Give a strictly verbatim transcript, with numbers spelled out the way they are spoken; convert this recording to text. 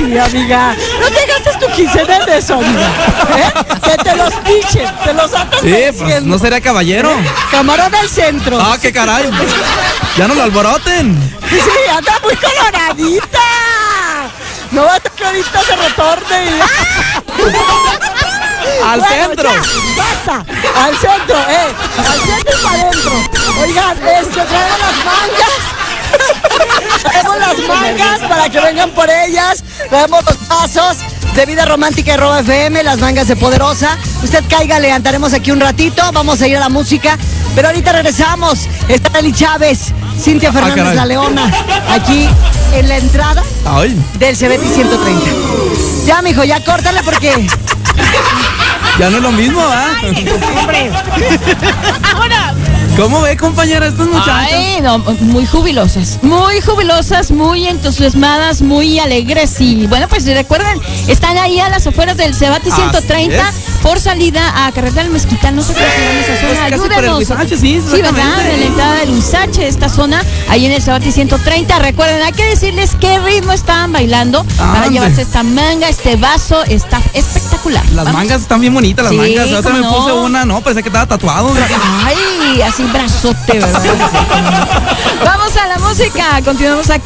Ay, amiga, no te gastes tu quincena en eso, amiga. ¿Eh? Que te los pichen, te los andas Sí, pues no sería caballero. ¿Eh? Camarón al centro. Ah, qué caray. Ya no lo alboroten. Sí, anda muy coloradita. No va a que ahorita se retorne. Y... Al bueno, centro. Ya, basta. Al centro, eh. Al centro y para adentro. Oigan, este, traemos las mangas. Traemos las mangas para que vengan por ellas. Traemos los pasos de Vida Romántica y Roba F M, las mangas de Poderosa. Usted cáigale, andaremos aquí un ratito. Vamos a ir a la música. Pero ahorita regresamos. Está Eli Chávez, Cintia Fernández, ah, la Leona, aquí en la entrada Ay. del Cebetis ciento treinta. Ya, mijo, ya córtale porque... Ya no es lo mismo, ¿ah? Hombre. Ahora. ¿Cómo ve, compañera, estos muchachos? Ay, no, muy jubilosas, muy jubilosas, muy entusiasmadas, muy alegres y bueno, pues recuerden, están ahí a las afueras del Cebetis ciento treinta por salida a Carretera del Mezquital, no sé cómo se llama esa zona, pues casi por el ayúdenos. Huizache, sí, Sí, ¿verdad? En la entrada del Huizache, esta zona, ahí en el Cebetis ciento treinta. Recuerden, hay que decirles qué ritmo estaban bailando para Ande. llevarse esta manga, este vaso, está espectacular. Las Vamos. mangas están bien bonitas, las Sí, mangas. Yo también ¿cómo no? puse una, no, parecía que estaba tatuado. Ay, así brazote, ¿verdad? Vamos a la música, continuamos aquí.